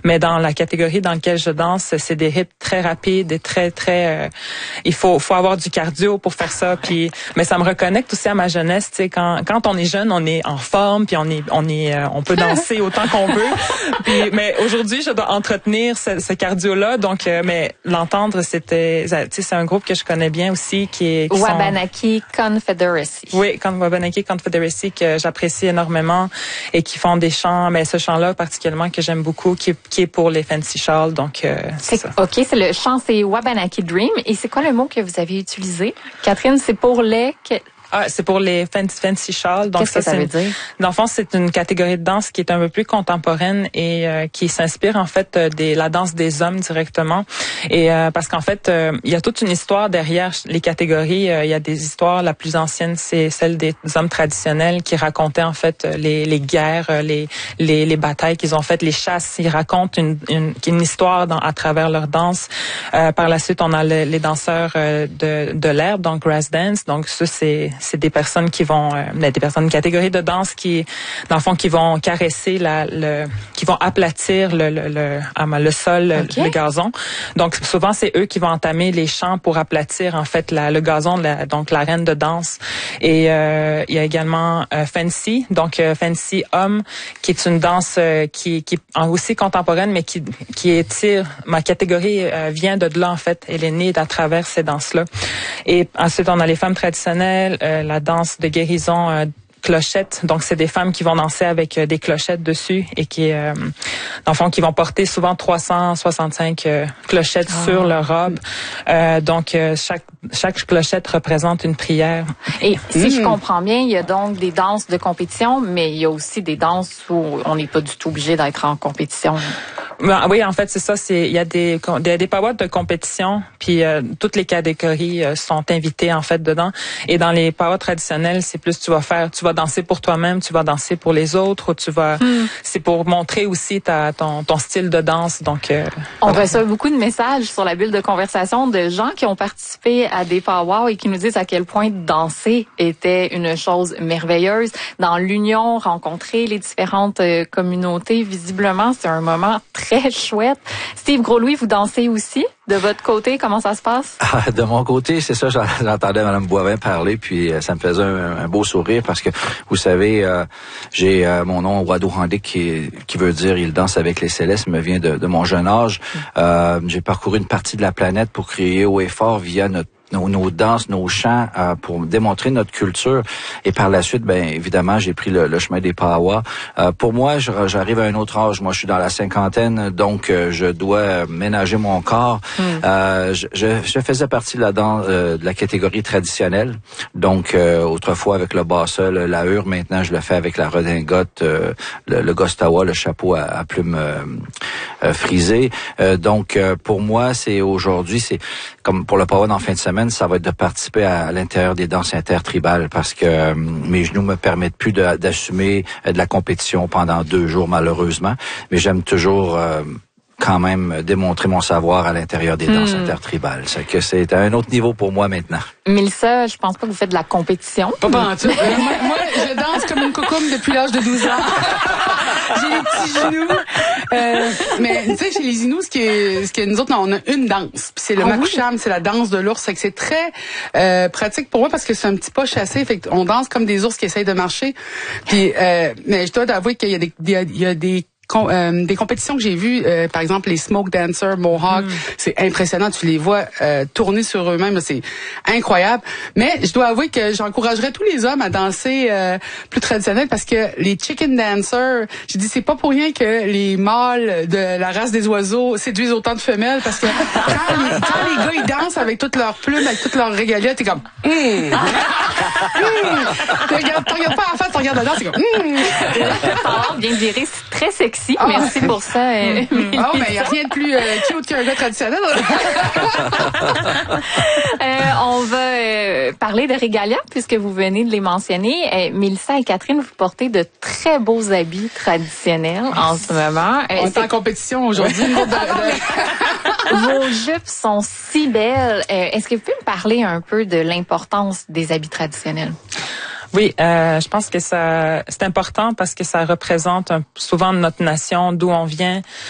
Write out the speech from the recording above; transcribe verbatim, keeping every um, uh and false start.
Mais dans la catégorie dans laquelle je danse, c'est des rythmes très rapides et très très. Euh, il faut faut avoir du cardio pour faire ça. Puis, mais ça me reconnecte aussi à ma jeunesse. Tu sais, quand quand on est jeune, on est en forme, puis on est on est euh, on peut danser autant qu'on veut. Puis, mais aujourd'hui, je dois entretenir ce, ce cardio-là. Donc, euh, mais l'entendre, c'était, tu sais, c'est un groupe que je connais bien aussi, qui est qui Wabanaki sont... Confederacy. Oui, Wabanaki Confederacy, que j'apprécie énormément et qui font des chants. Mais ce chant-là particulièrement que j'aime beaucoup, qui, qui est pour les Fancy Shawls. Donc, euh, c'est, c'est ça. Ok, c'est le chant, c'est Wabanaki Dream. Et c'est quoi le mot que vous avez utilisé, Catherine? C'est pour les Ah, c'est pour les fancy, fancy shawls. Donc, Qu'est-ce ça, que ça c'est veut une, dire? dans le fond, c'est une catégorie de danse qui est un peu plus contemporaine et euh, qui s'inspire en fait euh, des la danse des hommes directement. Et euh, parce qu'en fait, euh, il y a toute une histoire derrière les catégories. Euh, il y a des histoires. La plus ancienne, c'est celle des hommes traditionnels qui racontaient en fait les les guerres, les les les batailles qu'ils ont faites, les chasses. Ils racontent une une, une histoire dans, à travers leur danse. Euh, par la suite, on a le, les danseurs euh, de de l'herbe, donc grass dance. Donc ça, c'est c'est des personnes qui vont, euh, des personnes de catégorie de danse qui, dans le fond, qui vont caresser la, le, qui vont aplatir le, le, le, le sol, okay. le gazon. Donc souvent c'est eux qui vont entamer les chants pour aplatir en fait la, le gazon, la, donc l'arène de danse. Et euh, il y a également euh, fancy, donc euh, fancy homme, qui est une danse euh, qui, qui est aussi contemporaine, mais qui, qui étire. Ma catégorie euh, vient de là en fait. Elle est née à travers ces danses-là. Et ensuite on a les femmes traditionnelles. Euh, la danse de guérison euh, clochette. Donc, c'est des femmes qui vont danser avec euh, des clochettes dessus et qui, euh, dans le fond, qui vont porter souvent trois cent soixante-cinq euh, clochettes oh. sur leur robe. Euh, donc, euh, chaque chaque clochette représente une prière. Et si mmh. je comprends bien, il y a donc des danses de compétition, mais il y a aussi des danses où on n'est pas du tout obligé d'être en compétition. Ben, oui, en fait, c'est ça. C'est il y a des il y a des powwows de compétition, puis euh, toutes les catégories euh, sont invitées en fait dedans. Et dans les powwows traditionnels, c'est plus tu vas faire, tu vas danser pour toi-même, tu vas danser pour les autres, ou tu vas, hmm. c'est pour montrer aussi ta ton ton style de danse. Donc, euh, on voilà. reçoit beaucoup de messages sur la bulle de conversation de gens qui ont participé à des powwows et qui nous disent à quel point danser était une chose merveilleuse. Dans l'union, rencontrer les différentes euh, communautés, visiblement, c'est un moment très chouette. Steve Gros-Louis, vous dansez aussi? De votre côté, comment ça se passe? Ah, de mon côté, c'est ça, j'entendais Mme Boivin parler, puis euh, ça me faisait un, un beau sourire parce que, vous savez, euh, j'ai euh, mon nom Wado Handik qui, qui veut dire « Il danse avec les célestes », me vient de, de mon jeune âge. Euh, j'ai parcouru une partie de la planète pour crier haut et fort via notre Nos, nos danses, nos chants, euh, pour démontrer notre culture. Et par la suite, ben évidemment, j'ai pris le, le chemin des powwows. Euh, pour moi, je, j'arrive à un autre âge. Moi, je suis dans la cinquantaine, donc euh, je dois ménager mon corps. Mm. Euh, je, je, je faisais partie de la danse, euh, de la catégorie traditionnelle. Donc, euh, autrefois avec le basset, la hure. Maintenant, je le fais avec la redingote, euh, le, le gostawa, le chapeau à, à plumes euh, euh, frisées. Euh, donc, euh, pour moi, c'est aujourd'hui, c'est comme pour le powwow en fin de semaine, ça va être de participer à, à l'intérieur des danses intertribales parce que euh, mes genoux me permettent plus de, d'assumer euh, de la compétition pendant deux jours, malheureusement. Mais j'aime toujours euh, quand même démontrer mon savoir à l'intérieur des danses hmm. intertribales. C'est que c'est à un autre niveau pour moi maintenant. Mélissa, je pense pas que vous faites de la compétition. Pas en tout. euh, moi, moi, je danse comme une cocomme depuis l'âge de douze ans. J'ai les petits genoux. Euh, mais tu sais, chez les Inuits, ce qui est, ce que nous autres, on a une danse. Puis c'est le ah, makusham, oui? C'est la danse de l'ours. Fait que c'est très euh, pratique pour moi parce que c'est un petit pas chassé. Fait qu'on danse comme des ours qui essayent de marcher. Puis, euh, mais je dois avouer qu'il y a des, il y a des Com- euh, des compétitions que j'ai vues, euh, par exemple les Smoke Dancers, Mohawk, mm. c'est impressionnant, tu les vois euh, tourner sur eux-mêmes, c'est incroyable. Mais je dois avouer que j'encouragerais tous les hommes à danser euh, plus traditionnel parce que les Chicken Dancers, j'ai dit c'est pas pour rien que les mâles de la race des oiseaux séduisent autant de femelles parce que quand les, quand les gars ils dansent avec toutes leurs plumes, avec toutes leurs régalias, t'es comme hum, hum. Tu regardes, tu regardes pas à la face, tu regardes la danse, t'es comme hum. Oh, bien viré, c'est très sexy. Oh. Merci pour ça. Euh, mm-hmm. Oh, mais il n'y a rien de plus euh, cute qu'un gars traditionnel. euh, on va euh, parler de régalia, puisque vous venez de les mentionner. Euh, Mélissa et Catherine, vous portez de très beaux habits traditionnels en ce moment. Euh, on est en compétition aujourd'hui. Vos jupes sont si belles. Euh, est-ce que vous pouvez me parler un peu de l'importance des habits traditionnels? Oui, euh, je pense que ça c'est important parce que ça représente un, souvent notre nation, d'où on vient.